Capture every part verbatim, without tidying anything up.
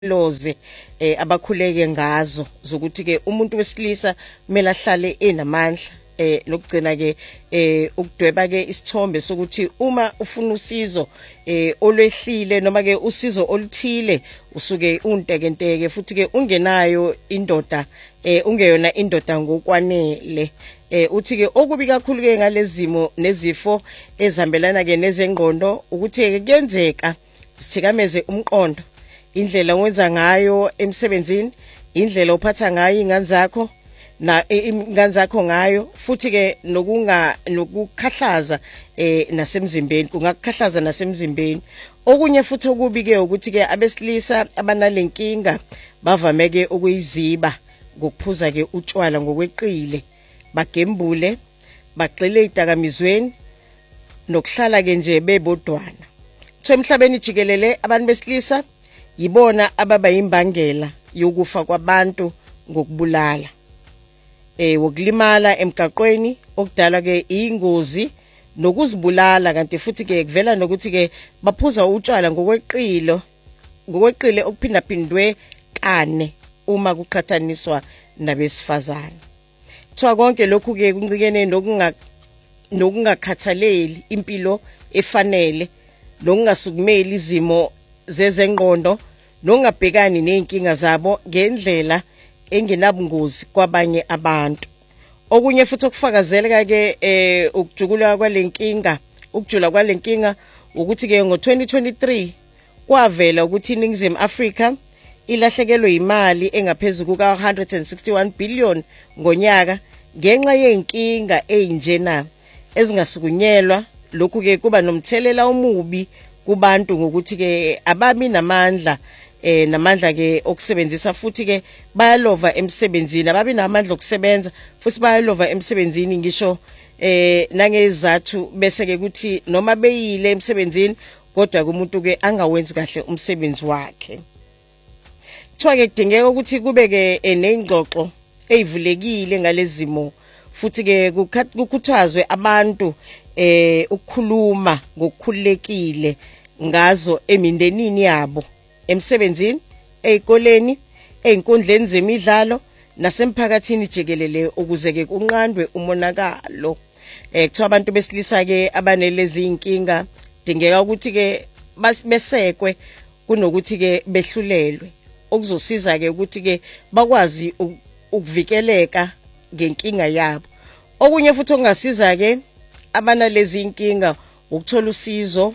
loze eh abakhuleke ngazo zokuthi ke umuntu wesilisa kumele ahlale enamandla eh lokugcina ke eh ukudweba ke isithombe sokuthi uma ufuna usizo eh olwehlile noma ke usizo oluthile usuke untekenteke futhi ke ungenayo indoda eh ungeyona indoda ngokwanele eh uthi ke okubi kakhulu ke ngalezimo nezifo ezihambelana ke nezengqondo ukuthi ke kuyenzeka sithikameze umqondo indlela owenza ngayo emsebenzini indlela ophatha ngayo ingane zakho na ingane zakho ngayo futhi ke nokunga nokukhahlaza eh nasemzimbeni kungakukhahlaza nasemzimbeni okunye futhi okubi ke ukuthi ke abesilisa abanalenkinga bavameke ukuyiziba ngokuphuza ke utshwala ngokweqile bagembule bagxile idakamizweni nokuhlala ke nje bebodwana so emhlabeni jikelele abantu besilisa yibona ababa imbangela yokufa kwabantu ngokubulala eh wokulimala emgaqweni okudala ke ingozi nokuzibulala kanti futhi ke kuvela nokuthi ke baphuza utshwala ngokweqilo ngokweqile okuphinda phindwe kane uma kuqhathaniswa nabesifazane thiwa konke lokhu ke kuncikene nokunga nokungakhathaleli impilo efanele nokungasukumeli izimo zezengqondo nongabhekani nenkinga zabo ngendlela engenabungozi kwabanye abantu okunye futhi okufakazeleka ke eh ukujulwa kwalenkinga ukujula kwalenkinga ukuthi ke ngo twenty twenty-three kwavela ukuthi iNingizimu Afrika ilahlekelwe imali engaphezulu kuka one hundred sixty-one billion ngonyaka ngenxa yenkinga eyinjena ezingasukunyelwa lokhu ke kuba nomthelela omubi kubantu ngokuthi ke ababi namandla eh namandla ke okusebenzisa futhi ke bayalova emsebenzini ababi namandla okusebenza futhi bayalova emsebenzini ngisho eh nangezathu bese ke ukuthi noma beyile emsebenzini kodwa kumuntu ke angawenzi kahle umsebenzi wakhe thiwa ke kudingeka ukuthi kube ke nezingxoxo ezivulekile ngalezimo futhi ke kukhuthazwe abantu eh ukukhuluma ngokukhulekile ngazo emindenini yabo emsebenzini ezikoleni ezinkundleni zemidlalo nasemphakathini jikelele ukuze ke kunqandwe umonakalo eh kuthiwa abantu besilisa ke abanelezi inkinga dingeka ukuthi ke besekwe kunokuthi ke behlulelwe okuzosiza ke ukuthi ke bakwazi ukuvikeleka ngenkinga yabo okunye futhi okungasiza ke abanalezi inkinga ukuthola usizo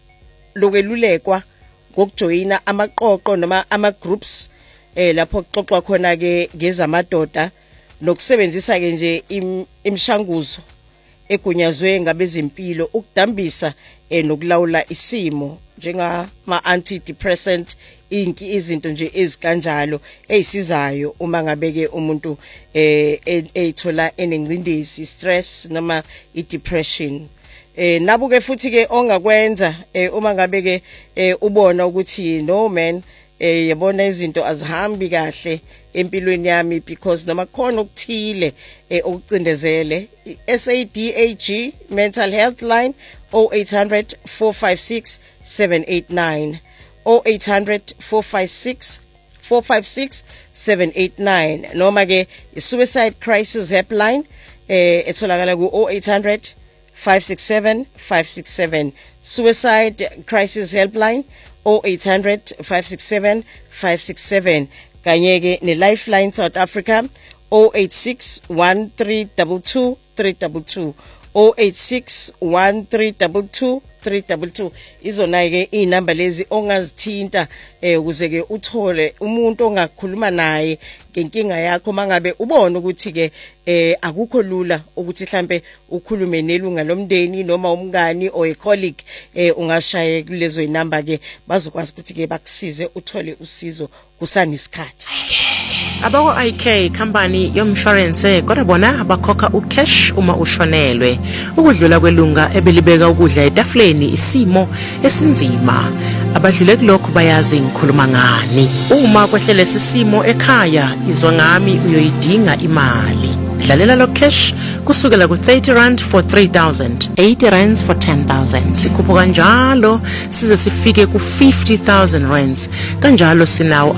lokwelulekwa ngokujoyina amaqoqo noma ama groups eh lapho kuxoxwa khona ke ngezamadoda nokusebenzisa ke nje imishanguzo egunyazwe ngabezempilo ukudambisa eh nokulawula isimo njengama antidepressant inki izinto nje ezikanjalo ezisizayo uma ngabe ke umuntu eh ethola enengcindezi stress noma idepression eh nabuke futhi ke ongakwenza eh uma ngabe ke ubona ukuthi no man eh yabona izinto azihambi kahle empilweni yami because noma khona okuthile eh okucindezele S A D A G mental health line oh eight hundred four five six seven eight nine oh eight hundred four five six four five six seven eight nine noma ke suicide crisis helpline eh etholakala ku oh eight hundred five six seven five six seven suicide crisis helpline oh eight hundred five six seven five six seven kanye ke ne lifeline South Africa oh eight six one three two two three two two oh eight six one three two two three two two izona ke inamba lezi ongazithinta eh ukuze ke uthole umuntu ongakhuluma naye ngenkinga yakho mangabe ubona ukuthi ke eh akukho lula ukuthi mhlambe ukhulume nelunga lomndeni noma umngani or a colleague eh ungashaya kulezo inamba ke bazokwazi ukuthi ke bakusize uthole usizo kusanisikhathi abako I K company yomshwarense kodwa bona bakhokha ucash uma ushonelwe ukudlula kwelunga ebelibeka ukudla etafuleni isimo esinzima abadlule kulokho bayazi ngikhuluma ngani uma kwehlele sisimo ekhaya izwa ngami uyoyidinga imali dlalela lo cash kusukela ku thirty rand for three thousand, eighty rands for ten thousand. Sikhuphuka kanjalo size sifike ku fifty thousand rands. Kanjalo sinawo